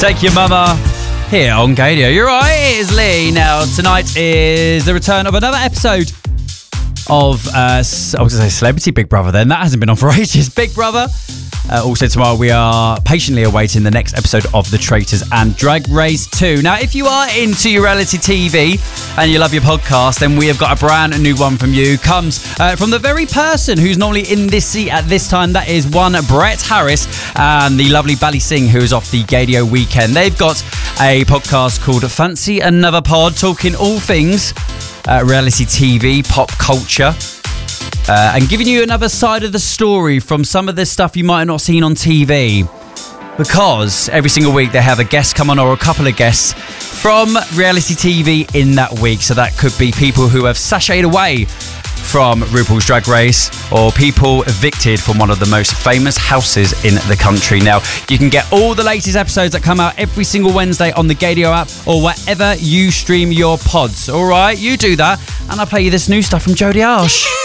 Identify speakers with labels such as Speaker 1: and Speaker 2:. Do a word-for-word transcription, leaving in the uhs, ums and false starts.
Speaker 1: Take Your Mama here on Gadio. You're right, it is Lee. Now, tonight is the return of another episode of, uh, I was going to say Celebrity Big Brother then. That hasn't been on for ages. Big Brother. Uh, also tomorrow we are patiently awaiting the next episode of The Traitors and Drag Race two. Now, if you are into your reality T V and you love your podcast, then we have got a brand new one from you. Comes uh, from the very person who's normally in this seat at this time. That is one Brett Harris and the lovely Bally Singh, who is off the Gadio weekend. They've got a podcast called Fancy Another Pod, talking all things uh, reality T V, pop culture. Uh, and giving you another side of the story from some of the stuff you might have not seen on T V. Because every single week they have a guest come on, or a couple of guests from reality T V in that week. So that could be people who have sashayed away from RuPaul's Drag Race, or people evicted from one of the most famous houses in the country. Now, you can get all the latest episodes that come out every single Wednesday on the Gadio app or wherever you stream your pods. All right, you do that, and I'll play you this new stuff from Jodie Arsh.